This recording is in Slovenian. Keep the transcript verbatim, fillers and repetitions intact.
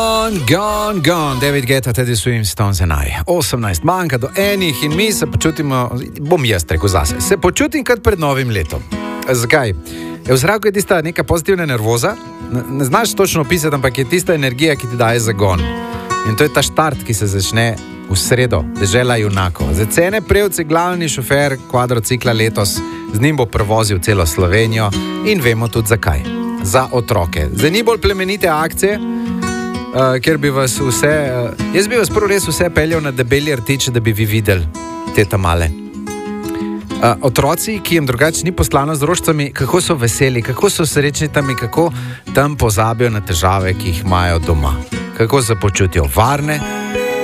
Gone, gone, David Guetta, Teddy Swims, Stones and I. osemnajst manjka do enih in mi se počutimo, bom jaz rekel zase, se počutim kot pred novim letom. Zakaj? V zraku je tista neka pozitivna nervoza, ne, ne znaš točno opisati, ampak je tista energija, ki ti daje zagon. In to je ta štart, ki se začne v sredo, dežela junakov. Za Cene Prevc je glavni šofer kvadrocikla letos, z njim bo prevozil celo Slovenijo in vemo tudi zakaj. Za otroke. Za ni bolj plemenite akcije, uh, ker bi vas vse, uh, jaz bi vas prvo res vse peljal na Debelji rtič, da bi vi videli te tamale. Uh, otroci, ki jim drugače ni poslano z rožcami, kako so veseli, kako so srečni tam in kako tam pozabijo na težave, ki jih imajo doma. Kako se počutijo varne,